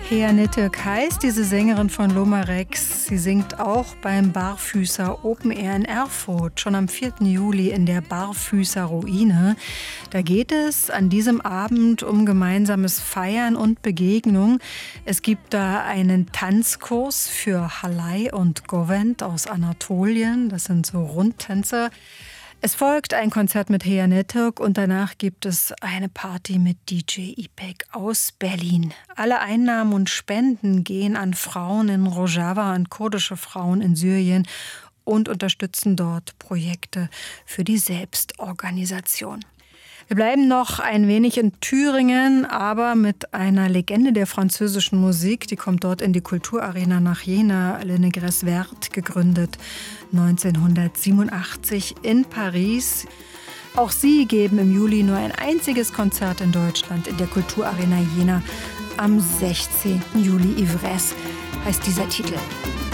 Heanne Türk heißt diese Sängerin von Lomarex. Sie singt auch beim Barfüßer Open Air in Erfurt, schon am 4. Juli in der Barfüßer Ruine. Da geht es an diesem Abend um gemeinsames Feiern und Begegnung. Es gibt da einen Tanzkurs für Halay und Govend aus Anatolien. Das sind so Rundtänzer. Es folgt ein Konzert mit Heanne Türk und danach gibt es eine Party mit DJ Ipek aus Berlin. Alle Einnahmen und Spenden gehen an Frauen in Rojava, an kurdische Frauen in Syrien und unterstützen dort Projekte für die Selbstorganisation. Wir bleiben noch ein wenig in Thüringen, aber mit einer Legende der französischen Musik. Die kommt dort in die Kulturarena nach Jena, Le Négresse Verte, gegründet 1987 in Paris. Auch sie geben im Juli nur ein einziges Konzert in Deutschland in der Kulturarena Jena. Am 16. Juli Ivresse heißt dieser Titel.